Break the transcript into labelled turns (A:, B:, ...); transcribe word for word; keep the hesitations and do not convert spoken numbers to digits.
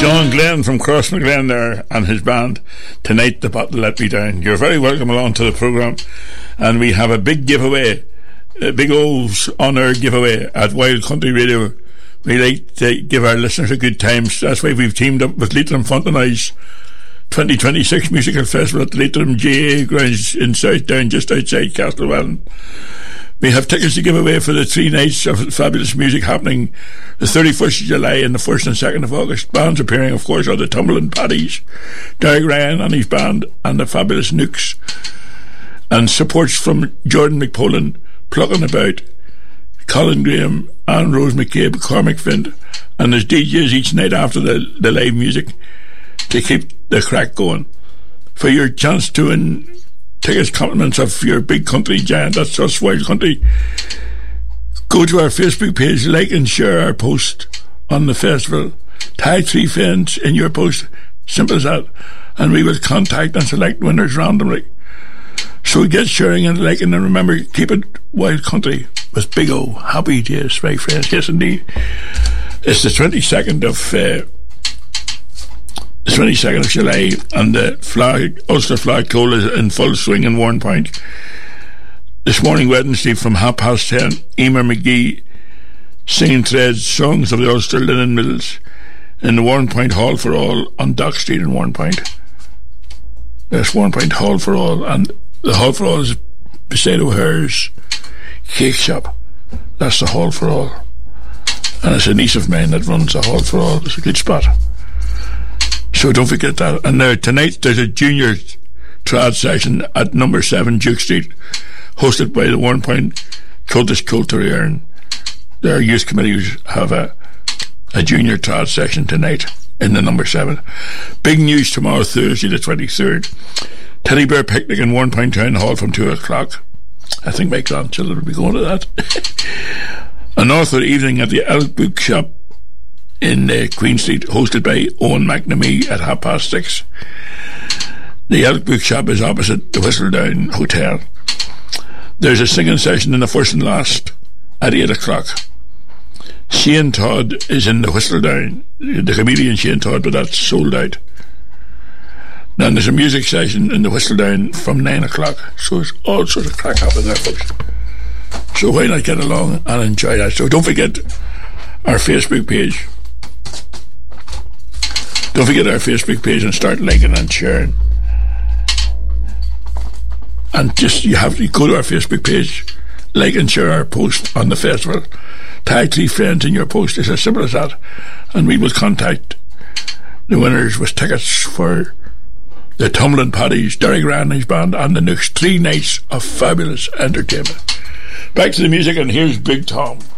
A: John Glenn from Crossmaglen there and his band, Tonight the Bottle Let Me Down. You're very welcome along to the programme, and we have a big giveaway, a big O's on-air giveaway at Wild Country Radio. We like to give our listeners a good time. That's why we've teamed up with Leitrim Fontanize twenty twenty-six Musical Festival at the Leitrim G A grounds in Southdown, just outside Castlewellan. We have tickets to give away for the three nights of fabulous music happening the thirty-first of July and the first and second of August. Bands appearing, of course, are the Tumbling Paddies, Derek Ryan and his band, and the Fabulous Nooks. And supports from Jordan McPolin, Plucking About, Colin Graham, and Rose McCabe, Cormac Fint, and there's D Js each night after the, the live music to keep the crack going. For your chance to win tickets, compliments of your big country giant, that's us, Wild Country, go to our Facebook page, like and share our post on the festival, tag three friends in your post, simple as that, and we will contact and select winners randomly. So get sharing and liking, and remember, keep it Wild Country with Big O. Happy days, right friends? Yes indeed. It's the twenty-second of uh, the twenty-second of July, and the flag, Ulster flag pole is in full swing in Warrenpoint. This morning, Wednesday, from half past ten, Emer McGee singing threads, songs of the Ulster Linen Mills in the Warrenpoint Hall for All on Dock Street in Warrenpoint. There's Warrenpoint Hall for All, and the Hall for All is beside O'Hare's Cake Shop. That's the Hall for All, and it's a niece of mine that runs the Hall for All. It's a good spot. So don't forget that. And now tonight there's a junior trad session at number seven Duke Street, hosted by the Warrenpoint Cultish Culture, and their youth committees have a a junior trad session tonight in the number seven. Big news tomorrow, Thursday the twenty-third. Teddy Bear Picnic in Warrenpoint Town Hall from two o'clock. I think my grandchildren will be going to that. An author evening at the Elk Book Shop in uh, Queen Street, hosted by Owen McNamee at half past six. The Elk Book Shop is opposite the Whistledown Hotel. There's a singing session in the first and last at eight o'clock. Shane Todd is in the Whistledown, the comedian Shane Todd, but that's sold out. Then there's a music session in the Whistledown from nine o'clock. So it's all sorts of crack happening there, folks. So why not get along and enjoy that? So don't forget our Facebook page. Don't forget our Facebook page and start liking and sharing. And just, you have to go to our Facebook page, like and share our post on the festival. Tag three friends in your post. It's as simple as that. And we will contact the winners with tickets for the Tumbling Paddies, Derek Ryan and his band, and the next three nights of fabulous entertainment. Back to the music, and here's Big Tom.